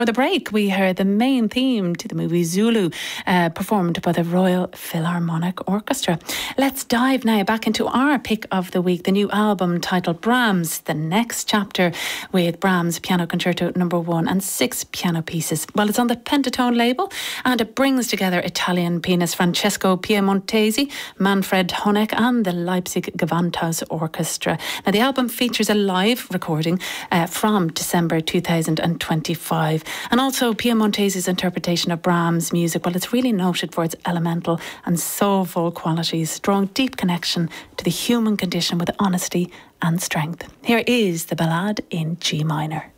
For the break, we heard the main theme to the movie Zulu, performed by the Royal Philharmonic Orchestra. Let's dive now back into our pick of the week, the new album titled Brahms, The Next Chapter, with Brahms Piano Concerto No. 1 and 6 piano pieces. Well, it's on the Pentatone label, and it brings together Italian pianist Francesco Piemontesi, Manfred Honeck and the Leipzig Gewandhaus Orchestra. Now, the album features a live recording from December 2025. And also Piemontesi's interpretation of Brahms' music, well, it's really noted for its elemental and soulful qualities, drawing deep connection to the human condition with honesty and strength. Here is the ballad in G minor.